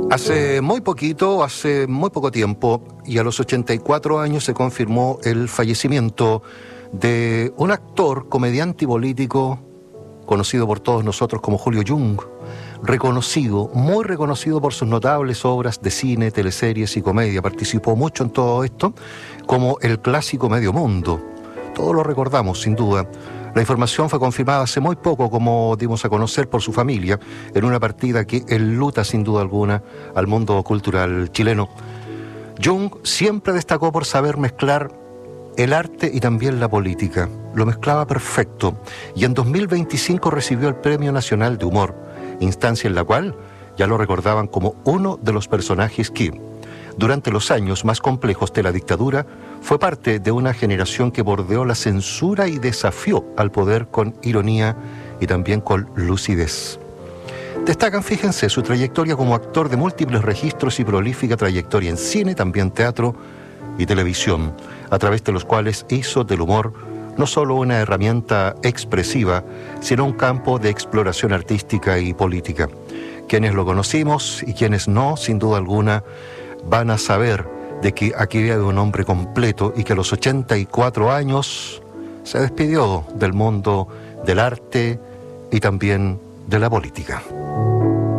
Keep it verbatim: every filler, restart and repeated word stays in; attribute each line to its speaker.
Speaker 1: Hace muy poquito, hace muy poco tiempo, y a los ochenta y cuatro años se confirmó el fallecimiento de un actor, comediante y político conocido por todos nosotros como Julio Jung, reconocido, muy reconocido por sus notables obras de cine, teleseries y comedia. Participó mucho en todo esto, como el clásico Medio Mundo. Todos lo recordamos, sin duda. La información fue confirmada hace muy poco, como dimos a conocer, por su familia, en una partida que enluta sin duda alguna al mundo cultural chileno. Jung siempre destacó por saber mezclar el arte y también la política. Lo mezclaba perfecto, y en dos mil veinticinco recibió el Premio Nacional de Humor, instancia en la cual ya lo recordaban como uno de los personajes que, durante los años más complejos de la dictadura, fue parte de una generación que bordeó la censura y desafió al poder con ironía y también con lucidez. Destacan, fíjense, su trayectoria como actor de múltiples registros y prolífica trayectoria en cine, también teatro y televisión, a través de los cuales hizo del humor no solo una herramienta expresiva, sino un campo de exploración artística y política. Quienes lo conocimos y quienes no, sin duda alguna, van a saber de que aquí había un hombre completo y que a los ochenta y cuatro años se despidió del mundo del arte y también de la política.